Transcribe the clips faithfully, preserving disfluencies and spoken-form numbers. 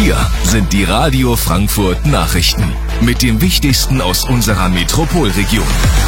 Hier sind die Radio Frankfurt Nachrichten mit dem Wichtigsten aus unserer Metropolregion.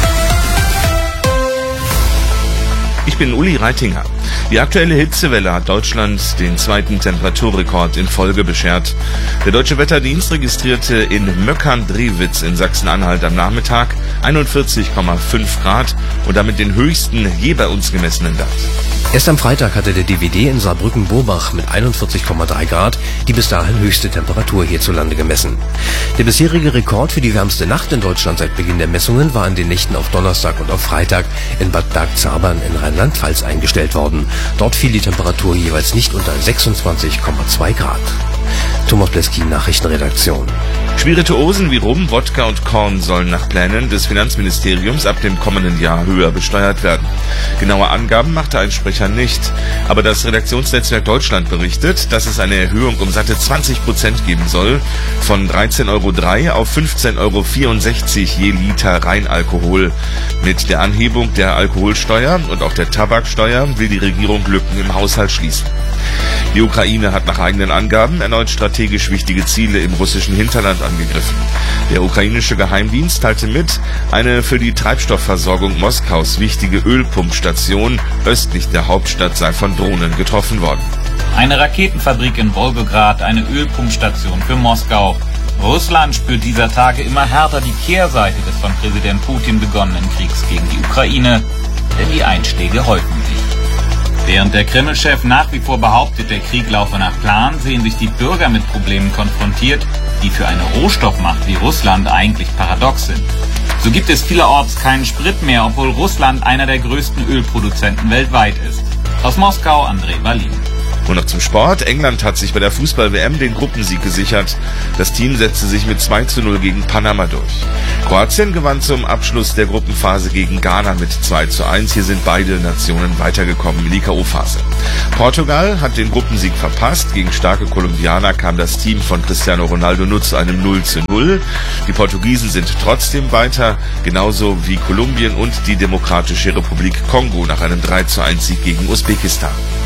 Ich bin Uli Reitinger. Die aktuelle Hitzewelle hat Deutschland den zweiten Temperaturrekord in Folge beschert. Der Deutsche Wetterdienst registrierte in Möckern-Drewitz in Sachsen-Anhalt am Nachmittag einundvierzig Komma fünf Grad und damit den höchsten je bei uns gemessenen Wert. Erst am Freitag hatte der D W D in Saarbrücken-Bobach mit einundvierzig Komma drei Grad die bis dahin höchste Temperatur hierzulande gemessen. Der bisherige Rekord für die wärmste Nacht in Deutschland seit Beginn der Messungen war in den Nächten auf Donnerstag und auf Freitag in Bad Bergzabern in Rheinland-Pfalz eingestellt worden. Dort fiel die Temperatur jeweils nicht unter sechsundzwanzig Komma zwei Grad. Thomas Bleski, Nachrichtenredaktion. Spirituosen wie Rum, Wodka und Korn sollen nach Plänen des Finanzministeriums ab dem kommenden Jahr höher besteuert werden. Genaue Angaben machte ein Sprecher nicht, aber das Redaktionsnetzwerk Deutschland berichtet, dass es eine Erhöhung um satte zwanzig Prozent geben soll, von dreizehn Komma drei Euro auf fünfzehn Komma vierundsechzig Euro je Liter Reinalkohol. Mit der Anhebung der Alkoholsteuer und auch der Tabaksteuer will die Regierung Lücken im Haushalt schließen. Die Ukraine hat nach eigenen Angaben erneut strategisch wichtige Ziele im russischen Hinterland angegriffen. Der ukrainische Geheimdienst teilte mit, eine für die Treibstoffversorgung Moskaus wichtige Ölpumpstation östlich der Hauptstadt sei von Drohnen getroffen worden. Eine Raketenfabrik in Wolgograd, eine Ölpumpstation für Moskau. Russland spürt dieser Tage immer härter die Kehrseite des von Präsident Putin begonnenen Kriegs gegen die Ukraine, denn die Einschläge häufen sich. Während der Kreml-Chef nach wie vor behauptet, der Krieg laufe nach Plan, sehen sich die Bürger mit Problemen konfrontiert, die für eine Rohstoffmacht wie Russland eigentlich paradox sind. So gibt es vielerorts keinen Sprit mehr, obwohl Russland einer der größten Ölproduzenten weltweit ist. Aus Moskau, André Wallin. Und noch zum Sport. England hat sich bei der Fußball-W M den Gruppensieg gesichert. Das Team setzte sich mit zwei zu null gegen Panama durch. Kroatien gewann zum Abschluss der Gruppenphase gegen Ghana mit zwei zu eins. Hier sind beide Nationen weitergekommen in die K O-Phase. Portugal hat den Gruppensieg verpasst. Gegen starke Kolumbianer kam das Team von Cristiano Ronaldo nur zu einem null zu null. Die Portugiesen sind trotzdem weiter, genauso wie Kolumbien und die Demokratische Republik Kongo nach einem drei zu eins Sieg gegen Usbekistan.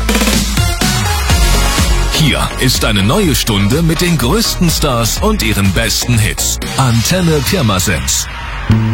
Hier ist eine neue Stunde mit den größten Stars und ihren besten Hits. Antenne Pirmasens.